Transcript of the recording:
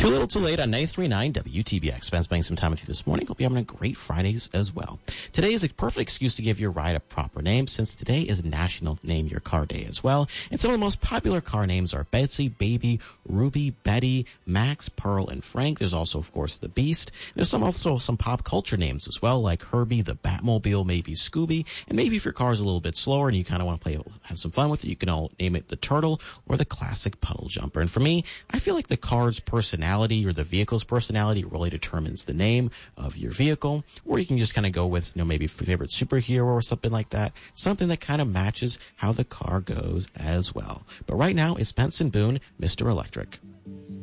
Too little, too late on 93.9 WTBX. Spence spending some time with you this morning. Hope you're having a great Fridays as well. Today is a perfect excuse to give your ride a proper name, since today is National Name Your Car Day as well. And some of the most popular car names are Betsy, Baby, Ruby, Betty, Max, Pearl, and Frank. There's also, of course, the Beast. There's also some pop culture names as well, like Herbie, the Batmobile, maybe Scooby. And maybe if your car is a little bit slower and you kind of want to have some fun with it, you can all name it the Turtle or the classic Puddle Jumper. And for me, I feel like the car's personality or the vehicle's personality really determines the name of your vehicle. Or you can just kind of go with, maybe favorite superhero or something like that. Something that kind of matches how the car goes as well. But right now, it's Benson Boone, Mr. Electric.